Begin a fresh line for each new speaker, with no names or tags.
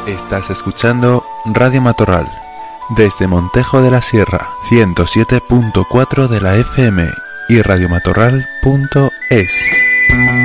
Estás escuchando Radio Matorral, desde Montejo de la Sierra, 107.4 de la FM y radiomatorral.es.